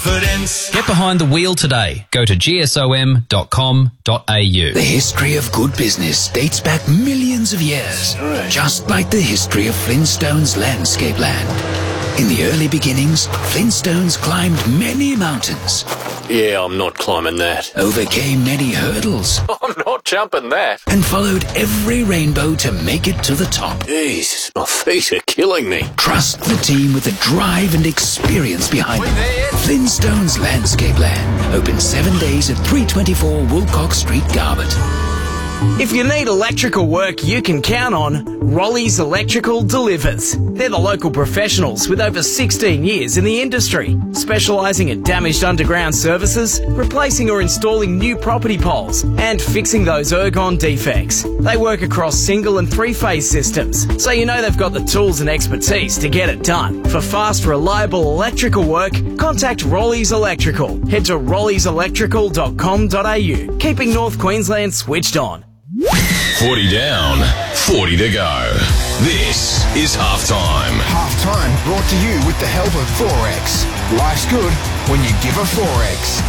confidence. Get behind the wheel today. Go to gsom.com.au. The history of good business dates back millions of years, just like the history of Flintstone's landscape land. In the early beginnings, Flintstones climbed many mountains. Yeah, I'm not climbing that. Overcame many hurdles. I'm not jumping that. And followed every rainbow to make it to the top. Jesus, my feet are killing me. Trust the team with the drive and experience behind them. Flintstones Landscape Land. Open 7 days at 324 Woolcock Street, Garbutt. If you need electrical work you can count on, Rolly's Electrical delivers. They're the local professionals with over 16 years in the industry, specialising in damaged underground services, replacing or installing new property poles, and fixing those ergon defects. They work across single and three-phase systems, so you know they've got the tools and expertise to get it done. For fast, reliable electrical work, contact Rolly's Electrical. Head to rollieselectrical.com.au, keeping North Queensland switched on. 40 down, 40 to go. This is Halftime. Halftime brought to you with the help of Forex. Life's good when you give a Forex.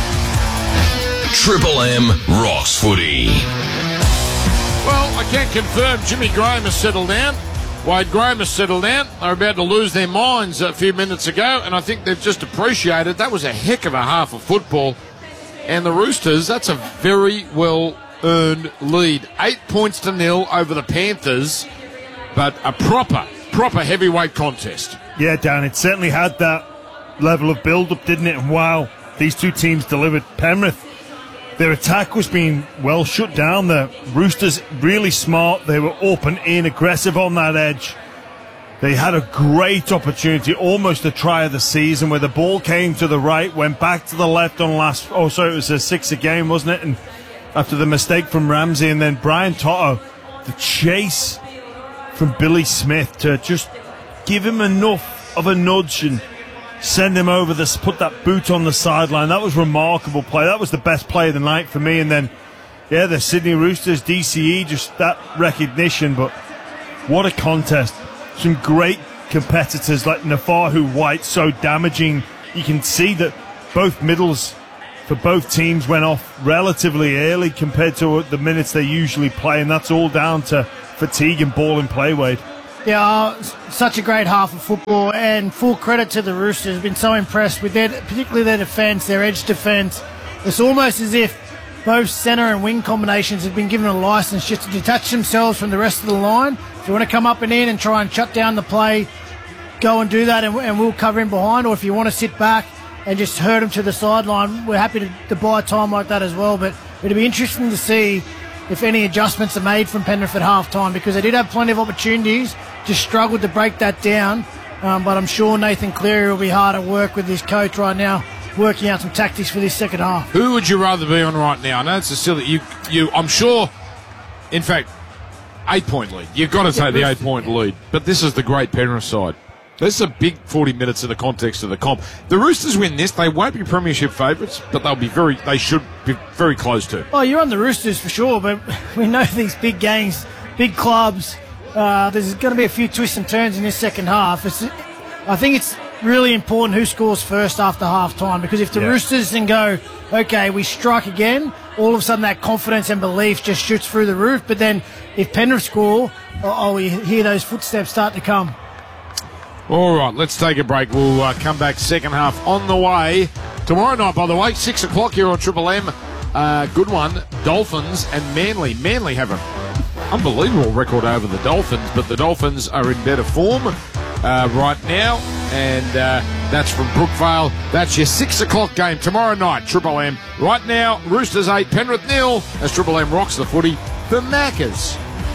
Triple M rocks footy. Well, I can confirm Jimmy Graham has settled down. Wade Graham has settled down. They're about to lose their minds a few minutes ago, and I think they've just appreciated that was a heck of a half of football. And the Roosters, that's a very well-earned lead. 8 points to 0 over the Panthers, but a proper heavyweight contest. Yeah, Dan, it certainly had that level of build-up, didn't it? And wow, these two teams delivered. Penrith, their attack was being well shut down. The Roosters really smart. They were open in, aggressive on that edge. They had a great opportunity, almost a try of the season, where the ball came to the right, went back to the left on last... Oh, sorry, it was a 6 a game, wasn't it? And after the mistake from Ramsey, and then Brian Toto, the chase from Billy Smith to just give him enough of a nudge and send him over this, put that boot on the sideline. That was remarkable play. That was the best play of the night for me. And then, yeah, the Sydney Roosters, DCE, just that recognition. But what a contest. Some great competitors like Nafahu White, so damaging. You can see that both middles for both teams went off relatively early compared to the minutes they usually play, and that's all down to fatigue and ball in play, Wade. Yeah, such a great half of football, and full credit to the Roosters. Been so impressed with particularly their defence, their edge defence. It's almost as if both centre and wing combinations have been given a licence just to detach themselves from the rest of the line. If you want to come up and in and try and shut down the play, go and do that, and we'll cover in behind. Or if you want to sit back and just herd them to the sideline, we're happy to buy time like that as well. But it'll be interesting to see if any adjustments are made from Penrith at half-time, because they did have plenty of opportunities, just struggled to break that down. But I'm sure Nathan Cleary will be hard at work with his coach right now, working out some tactics for this second half. Who would you rather be on right now? I know it's a silly... I'm sure, in fact, 8-point lead. You've got to take the 8-point lead. But this is the great Penrith side. This is a big 40 minutes in the context of the comp. The Roosters win this, they won't be premiership favourites, but they should be very close to. Oh, you're on the Roosters for sure, but we know these big games, big clubs, there's going to be a few twists and turns in this second half. I think it's really important who scores first after half-time, because if the Roosters then go, okay, we strike again, all of a sudden that confidence and belief just shoots through the roof. But then if Penrith score, we hear those footsteps start to come. All right, let's take a break. We'll come back second half on the way. Tomorrow night, by the way, 6 o'clock here on Triple M. Good one, Dolphins and Manly. Manly have an unbelievable record over the Dolphins, but the Dolphins are in better form right now, and that's from Brookvale. That's your 6 o'clock game tomorrow night, Triple M. Right now, Roosters 8, Penrith 0, as Triple M rocks the footy for Maccas.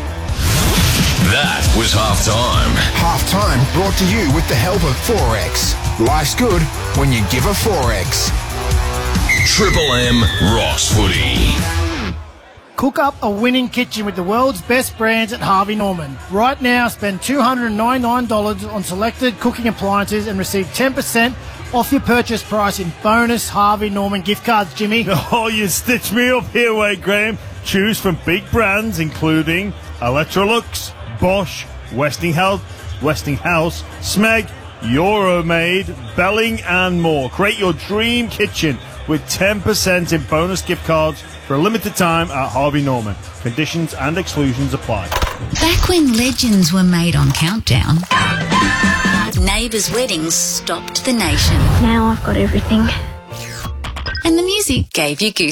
That was Halftime. Halftime brought to you with the help of Forex. Life's good when you give a Forex. Triple M rocks footy. Cook up a winning kitchen with the world's best brands at Harvey Norman. Right now, spend $299 on selected cooking appliances and receive 10% off your purchase price in bonus Harvey Norman gift cards, Jimmy. Oh, you stitched me up here, Wade Graham. Choose from big brands including Electrolux, Bosch, Westinghouse, Smeg, Euromaid, Belling and more. Create your dream kitchen with 10% in bonus gift cards for a limited time at Harvey Norman. Conditions and exclusions apply. Back when legends were made on Countdown, neighbours' weddings stopped the nation. Now I've got everything. And the music gave you goosebumps.